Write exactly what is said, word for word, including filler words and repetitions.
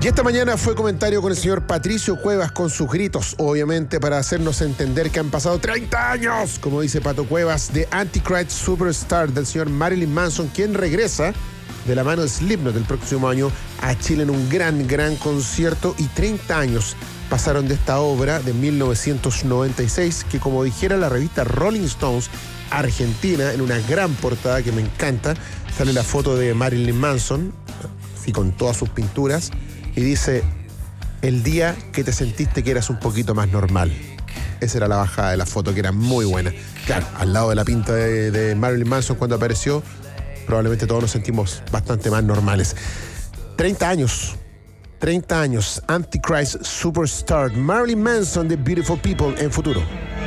esta mañana fue comentario con el señor Patricio Cuevas con sus gritos, obviamente para hacernos entender que han pasado treinta años, como dice Pato Cuevas, de Antichrist Superstar del señor Marilyn Manson, quien regresa de la mano de Slipknot el próximo año a Chile en un gran, gran concierto. Y treinta años pasaron de esta obra de mil novecientos noventa y seis, que como dijera la revista Rolling Stones Argentina, en una gran portada que me encanta, sale la foto de Marilyn Manson, así con todas sus pinturas, y dice: el día que te sentiste que eras un poquito más normal. Esa era la bajada de la foto, que era muy buena. Claro, al lado de la pinta de, de Marilyn Manson cuando apareció, probablemente todos nos sentimos bastante más normales. treinta años. treinta años. Antichrist Superstar. Marilyn Manson, The Beautiful People, en Futuro.